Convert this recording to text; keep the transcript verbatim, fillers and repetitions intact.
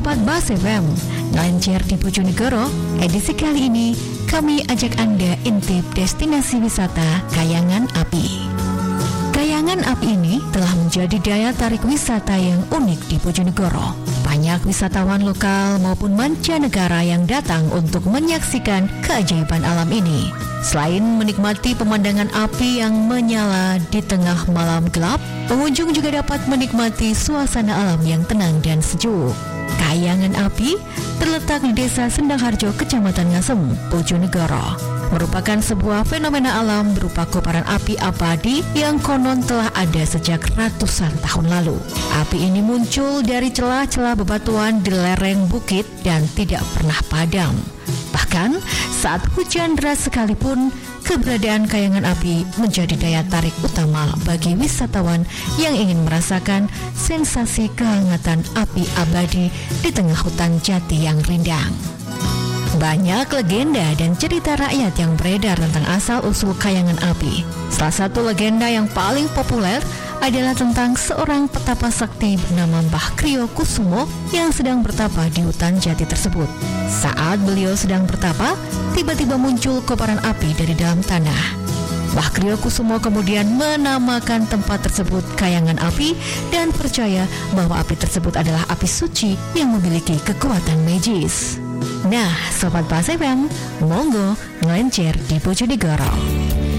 Sobat Bas F M, ngelencir di Bojonegoro. Edisi kali ini kami ajak Anda intip destinasi wisata Kayangan Api. Kayangan Api ini telah menjadi daya tarik wisata yang unik di Bojonegoro. Banyak wisatawan lokal maupun mancanegara yang datang untuk menyaksikan keajaiban alam ini. Selain menikmati pemandangan api yang menyala di tengah malam gelap, pengunjung juga dapat menikmati suasana alam yang tenang dan sejuk. Kayangan Api terletak di Desa Sendangharjo, Kecamatan Ngasem, Bojonegoro. Merupakan sebuah fenomena alam berupa kobaran api abadi yang konon telah ada sejak ratusan tahun lalu. Api ini muncul dari celah-celah bebatuan di lereng bukit dan tidak pernah padam. Bahkan saat hujan deras sekalipun, keberadaan kayangan api menjadi daya tarik utama bagi wisatawan yang ingin merasakan sensasi kehangatan api abadi di tengah hutan jati yang rindang. Banyak legenda dan cerita rakyat yang beredar tentang asal-usul kayangan api. Salah satu legenda yang paling populer adalah tentang seorang petapa sakti bernama Mbah Kriyo Kusumo yang sedang bertapa di hutan jati tersebut. Saat beliau sedang bertapa, tiba-tiba muncul kobaran api dari dalam tanah. Mbah Kriyo Kusumo kemudian menamakan tempat tersebut Kayangan Api dan percaya bahwa api tersebut adalah api suci yang memiliki kekuatan magis. Nah, Sobat Bas F M, monggo ngelencir di Bojonegoro.